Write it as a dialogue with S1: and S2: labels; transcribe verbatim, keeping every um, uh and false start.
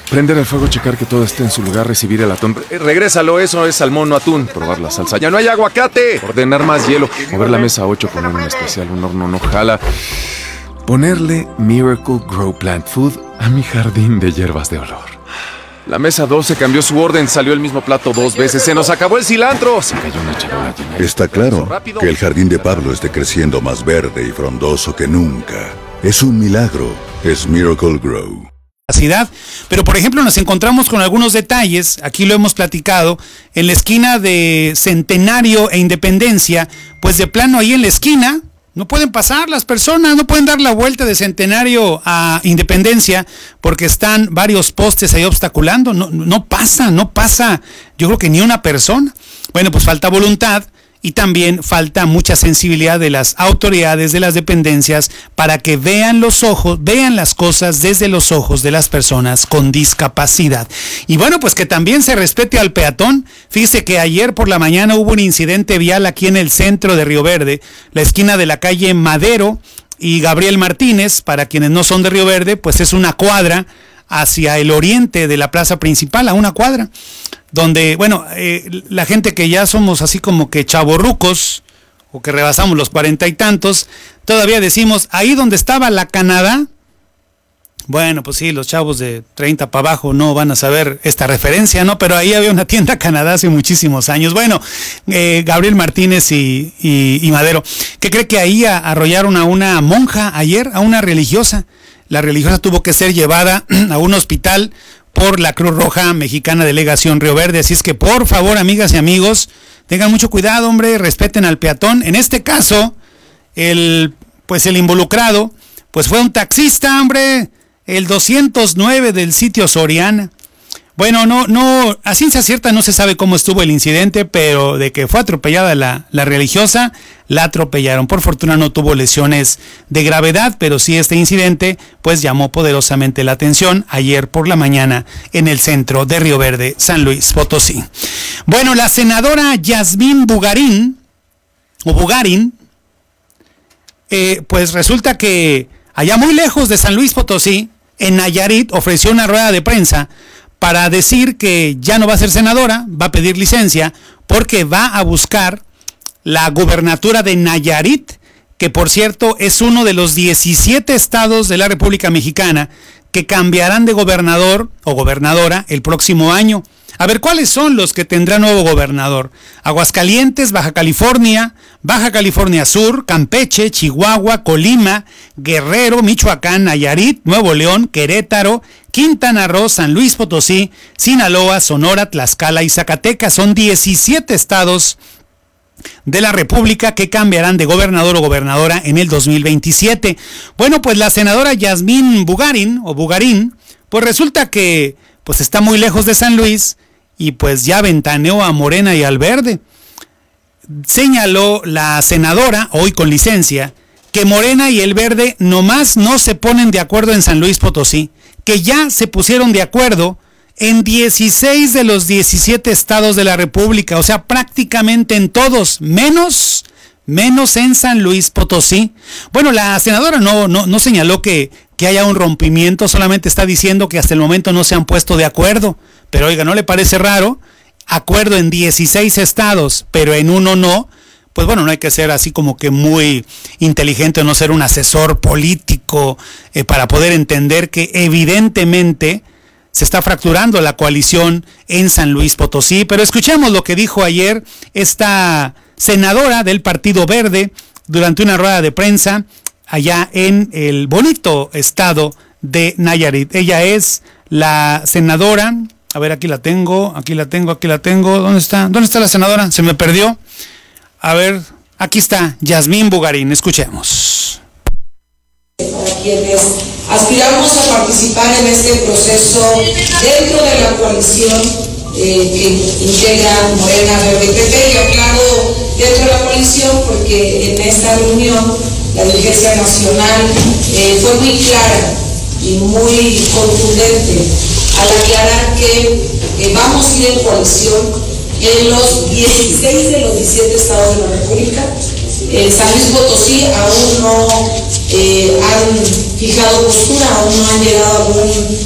S1: Prender el fuego, checar que todo esté en su lugar, recibir el atún. Eh, regrésalo, eso es salmón, no atún. Probar la salsa. ¡Ya no hay aguacate! Ordenar más hielo. Mover la mesa ocho, poner un especial, un horno no jala. Ponerle Miracle Grow Plant Food a mi jardín de hierbas de olor. La mesa doce cambió su orden, salió el mismo plato dos veces. ¡Se nos acabó el cilantro! Se cayó una charola llena.
S2: Está claro que el jardín de Pablo esté creciendo más verde y frondoso que nunca. Es un milagro. Es Miracle Grow.
S3: Pero por ejemplo nos encontramos con algunos detalles, aquí lo hemos platicado, en la esquina de Centenario e Independencia, pues de plano ahí en la esquina no pueden pasar las personas, no pueden dar la vuelta de Centenario a Independencia porque están varios postes ahí obstaculando, no, no pasa, no pasa, yo creo que ni una persona. Bueno, pues falta voluntad. Y también falta mucha sensibilidad de las autoridades, de las dependencias, para que vean los ojos, vean las cosas desde los ojos de las personas con discapacidad. Y bueno, pues que también se respete al peatón. Fíjese que ayer por la mañana hubo un incidente vial aquí en el centro de Río Verde, la esquina de la calle Madero y Gabriel Martínez. Para quienes no son de Río Verde, pues es una cuadra hacia el oriente de la plaza principal, a una cuadra. Donde, bueno, eh, la gente que ya somos así como que chavorrucos, o que rebasamos los cuarenta y tantos, todavía decimos, ahí donde estaba la Canadá. Bueno, pues sí, los chavos de treinta para abajo no van a saber esta referencia, ¿no? Pero ahí había una tienda Canadá hace muchísimos años. Bueno, eh, Gabriel Martínez y, y, y Madero, ¿qué cree que ahí arrollaron a una monja ayer, a una religiosa? La religiosa tuvo que ser llevada a un hospital por la Cruz Roja Mexicana Delegación Río Verde. Así es que por favor, amigas y amigos, tengan mucho cuidado, hombre, respeten al peatón. En este caso, el pues el involucrado pues fue un taxista, hombre, el doscientos nueve del sitio Soriana. Bueno, no, no, a ciencia cierta no se sabe cómo estuvo el incidente, pero de que fue atropellada la, la religiosa, la atropellaron. Por fortuna no tuvo lesiones de gravedad, pero sí este incidente pues llamó poderosamente la atención ayer por la mañana en el centro de Río Verde, San Luis Potosí. Bueno, la senadora Yasmín Bugarín, o Bugarín, eh, pues resulta que allá muy lejos de San Luis Potosí, en Nayarit, ofreció una rueda de prensa para decir que ya no va a ser senadora, va a pedir licencia, porque va a buscar la gubernatura de Nayarit, que por cierto es uno de los diecisiete estados de la República Mexicana que cambiarán de gobernador o gobernadora el próximo año. A ver, ¿cuáles son los que tendrá nuevo gobernador? Aguascalientes, Baja California, Baja California Sur, Campeche, Chihuahua, Colima, Guerrero, Michoacán, Nayarit, Nuevo León, Querétaro, Quintana Roo, San Luis Potosí, Sinaloa, Sonora, Tlaxcala y Zacatecas. Son diecisiete estados de la República que cambiarán de gobernador o gobernadora en el dos mil veintisiete. Bueno, pues la senadora Yasmín Bugarín, o Bugarín, pues resulta que pues está muy lejos de San Luis y pues ya ventaneó a Morena y al Verde. Señaló la senadora, hoy con licencia, que Morena y el Verde nomás no se ponen de acuerdo en San Luis Potosí, que ya se pusieron de acuerdo en dieciséis de los diecisiete estados de la República, o sea, prácticamente en todos, menos, menos en San Luis Potosí. Bueno, la senadora no, no, no señaló que, que haya un rompimiento, solamente está diciendo que hasta el momento no se han puesto de acuerdo. Pero oiga, ¿no le parece raro? Acuerdo en dieciséis estados, pero en uno no. Pues bueno, no hay que ser así como que muy inteligente o no ser un asesor político eh, para poder entender que evidentemente se está fracturando la coalición en San Luis Potosí. Pero escuchemos lo que dijo ayer esta senadora del Partido Verde durante una rueda de prensa allá en el bonito estado de Nayarit. Ella es la senadora, a ver, aquí la tengo, aquí la tengo, aquí la tengo. ¿Dónde está? ¿Dónde está la senadora? Se me perdió. A ver, aquí está, Yasmín Bugarín, escuchemos.
S4: Para quienes aspiramos a participar en este proceso dentro de la coalición eh, que integra Morena, Verde y P P, y aclaro dentro de la coalición porque en esta reunión la dirigencia nacional eh, fue muy clara y muy contundente al aclarar que eh, vamos a ir en coalición en los dieciséis de los diecisiete estados de la República. En San Luis Potosí aún no eh, han fijado postura, aún no han llegado a algún